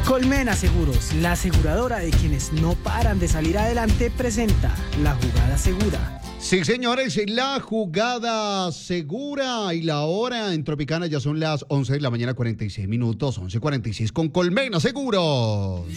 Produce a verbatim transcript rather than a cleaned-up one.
Colmena Seguros, la aseguradora de quienes no paran de salir adelante, presenta La Jugada Segura. Sí, señores, la jugada segura y la hora en Tropicana ya son las once de la mañana, cuarenta y seis minutos, once cuarenta y seis con Colmena Seguros.